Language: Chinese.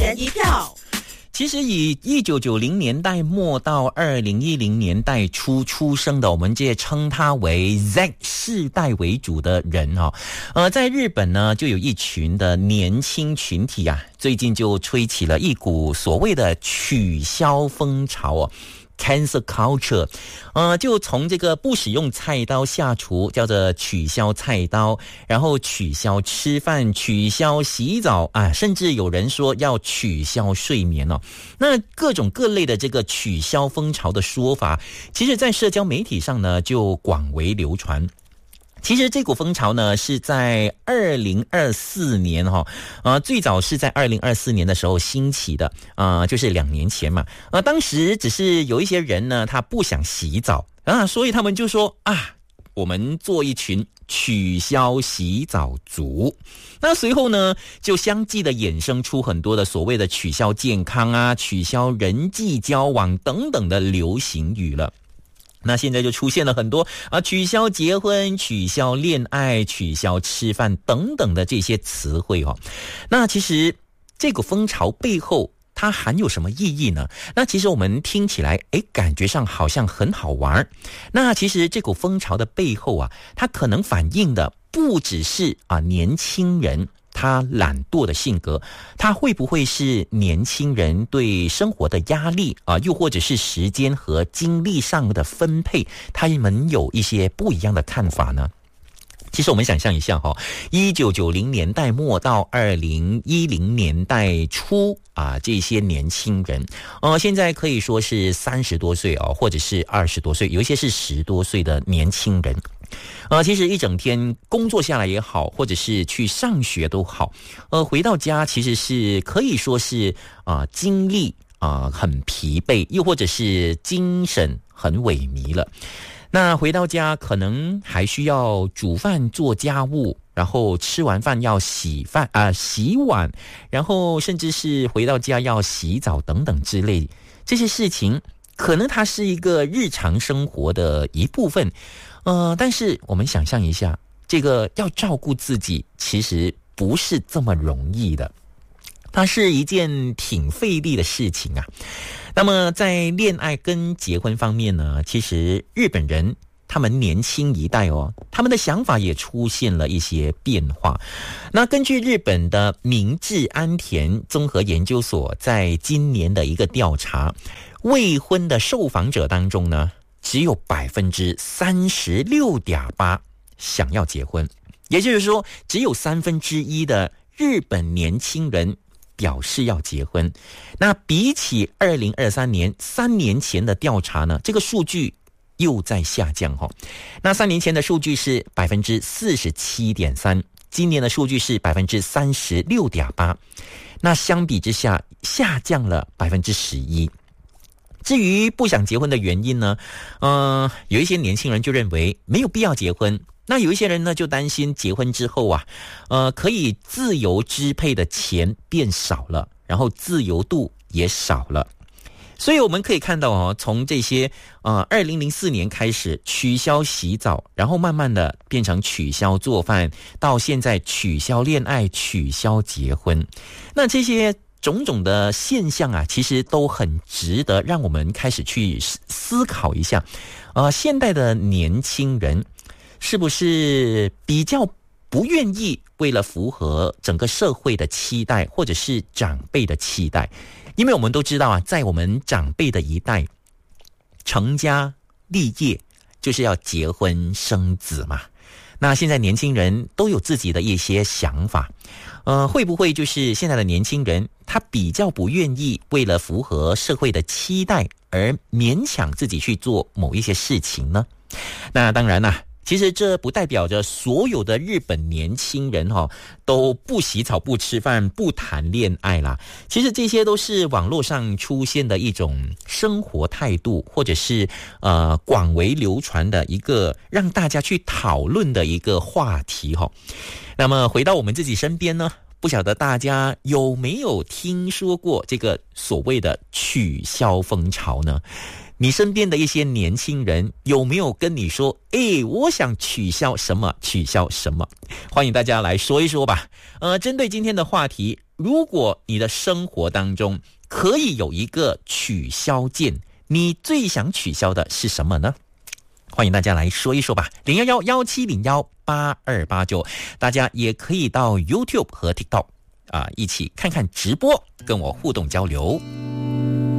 人一票。 其实以1990年代末到2010年代初出生的，我们这称他为 Z 世代为主的人在日本呢就有一群的年轻群体啊，最近就吹起了一股所谓的取消风潮Cancel culture， 就从这个不使用菜刀下厨，叫做取消菜刀，然后取消吃饭，取消洗澡啊，甚至有人说要取消睡眠那各种各类的这个取消风潮的说法，其实在社交媒体上呢就广为流传。其实这股风潮呢是在2024年最早是在2024年的时候兴起的就是2年前嘛。当时只是有一些人呢他不想洗澡所以他们就说我们做一群取消洗澡族。那随后呢就相继的衍生出很多的所谓的取消健康取消人际交往等等的流行语了。那现在就出现了很多取消结婚、取消恋爱、取消吃饭等等的这些词汇那其实这个风潮背后它含有什么意义呢？那其实我们听起来感觉上好像很好玩。那其实这股风潮的背后它可能反映的不只是年轻人他懒惰的性格，他会不会是年轻人对生活的压力又或者是时间和精力上的分配，他们有一些不一样的看法呢？其实我们想象一下1990年代末到2010年代初这些年轻人现在可以说是30多岁或者是20多岁，有一些是10多岁的年轻人其实一整天工作下来也好，或者是去上学都好回到家其实是可以说是精力很疲惫，又或者是精神很萎靡了。那回到家可能还需要煮饭做家务，然后吃完饭要洗碗，然后甚至是回到家要洗澡等等之类，这些事情可能它是一个日常生活的一部分但是我们想象一下，这个要照顾自己其实不是这么容易的，它是一件挺费力的事情那么在恋爱跟结婚方面呢，其实日本人他们年轻一代他们的想法也出现了一些变化。那根据日本的明治安田综合研究所在今年的一个调查，未婚的受访者当中呢，只有 36.8% 想要结婚，也就是说只有1/3的日本年轻人表示要结婚。那比起2023年3年前的调查呢，这个数据又在下降那3年前的数据是 47.3%， 今年的数据是 36.8%， 那相比之下下降了 11%。至于不想结婚的原因呢，有一些年轻人就认为没有必要结婚，那有一些人呢就担心结婚之后可以自由支配的钱变少了，然后自由度也少了。所以我们可以看到从这些2004年开始取消洗澡，然后慢慢的变成取消做饭，到现在取消恋爱、取消结婚，那这些种种的现象其实都很值得让我们开始去思考一下现代的年轻人是不是比较不愿意为了符合整个社会的期待，或者是长辈的期待。因为我们都知道在我们长辈的一代，成家立业就是要结婚生子嘛。那现在年轻人都有自己的一些想法会不会就是现在的年轻人他比较不愿意为了符合社会的期待而勉强自己去做某一些事情呢？那当然其实这不代表着所有的日本年轻人都不洗澡、不吃饭、不谈恋爱啦。其实这些都是网络上出现的一种生活态度，或者是广为流传的一个让大家去讨论的一个话题那么回到我们自己身边呢， 不晓得大家有没有听说过这个所谓的取消风潮呢？你身边的一些年轻人有没有跟你说，我想取消什么取消什么？欢迎大家来说一说吧。针对今天的话题，如果你的生活当中可以有一个取消键，你最想取消的是什么呢？欢迎大家来说一说吧。011-1701-8289，大家也可以到 YouTube 和 TikTok 一起看看直播，跟我互动交流。